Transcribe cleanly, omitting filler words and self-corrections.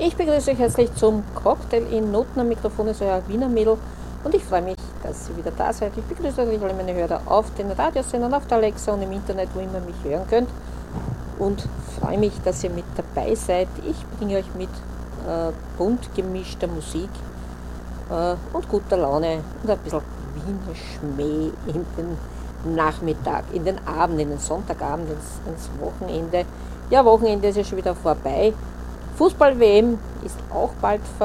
Ich begrüße euch herzlich zum Cocktail in Noten. Am Mikrofon ist euer Wiener Mädel und ich freue mich, dass ihr wieder da seid. Ich begrüße natürlich alle meine Hörer auf den Radiosendern, auf der Alexa und im Internet, wo immer mich hören könnt. Und freue mich, dass ihr mit dabei seid. Ich bringe euch mit bunt gemischter Musik und guter Laune und ein bisschen Wiener Schmäh in den Nachmittag, in den Abend, in den Sonntagabend, ins Wochenende. Ja, Wochenende ist ja schon wieder vorbei. Fußball-WM ist auch bald vorbei.